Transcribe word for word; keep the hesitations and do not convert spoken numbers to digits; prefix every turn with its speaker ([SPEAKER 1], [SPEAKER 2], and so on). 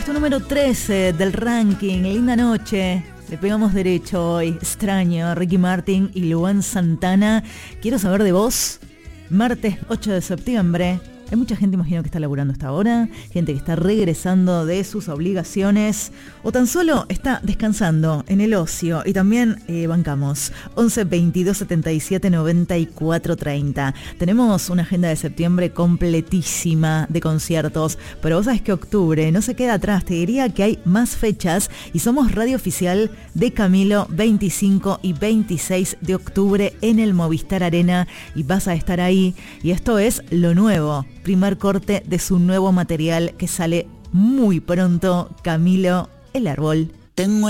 [SPEAKER 1] puesto número trece del ranking. Linda noche. Le pegamos derecho hoy. Extraño, Ricky Martin y Luan Santana. Quiero saber de vos. Martes ocho de septiembre. Hay mucha gente, imagino, que está laburando hasta ahora, gente que está regresando de sus obligaciones o tan solo está descansando en el ocio. Y también eh, bancamos once, veintidós, setenta y siete, noventa y cuatro, treinta. Tenemos una agenda de septiembre completísima de conciertos, pero vos sabés que octubre no se queda atrás. Te diría que hay más fechas y somos radio oficial de Camilo veinticinco y veintiséis de octubre en el Movistar Arena y vas a estar ahí. Y esto es lo nuevo. Primer corte de su nuevo material que sale muy pronto, Camilo, El Árbol.
[SPEAKER 2] Tengo